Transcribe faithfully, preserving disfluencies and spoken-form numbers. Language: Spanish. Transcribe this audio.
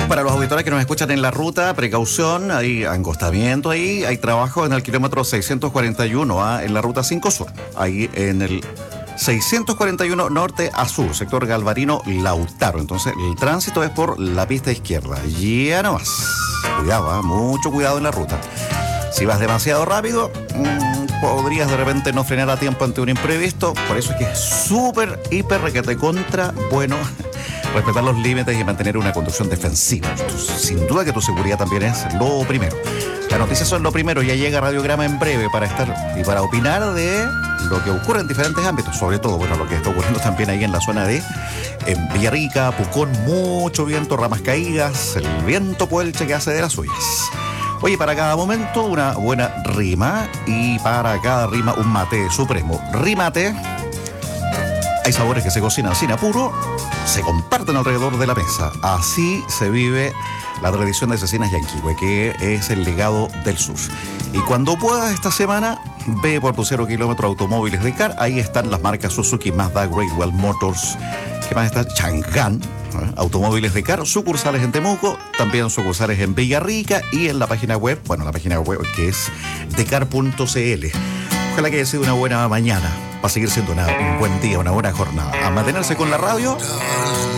Para los auditores que nos escuchan en la ruta, precaución, hay angostamiento ahí, hay trabajo en el kilómetro seiscientos cuarenta y uno, ¿ah? En la ruta cinco Sur, ahí en el seiscientos cuarenta y uno norte a sur, sector Galvarino Lautaro. Entonces el tránsito es por la pista izquierda. Ya no más. Cuidado, ¿eh? Mucho cuidado en la ruta. Si vas demasiado rápido, mmm, podrías de repente no frenar a tiempo ante un imprevisto. Por eso es que es súper, hiper, requete contra, bueno, respetar los límites y mantener una conducción defensiva. Sin duda que tu seguridad también es lo primero. Las noticias son lo primero. Ya llega Radiograma en breve para estar y para opinar de lo que ocurre en diferentes ámbitos. Sobre todo, bueno, lo que está ocurriendo también ahí en la zona de en Villarrica, Pucón, mucho viento, ramas caídas, el viento puelche que hace de las suyas. Oye, para cada momento una buena rima y para cada rima un mate supremo. Rímate. Hay sabores que se cocinan sin apuro, se comparten alrededor de la mesa. Así se vive la tradición de Cecinas Yanquihue, que es el legado del sur. Y cuando puedas esta semana, ve por tu cero kilómetro Automóviles de Car. Ahí están las marcas Suzuki, Mazda, Great Wall Motors. ¿Qué más está? Chang'an. ¿eh? Automóviles de Car, sucursales en Temuco, también sucursales en Villarrica y en la página web, bueno, la página web que es decar punto cl. Ojalá que haya sido una buena mañana, para seguir siendo una, un buen día, una buena jornada. A mantenerse con la radio.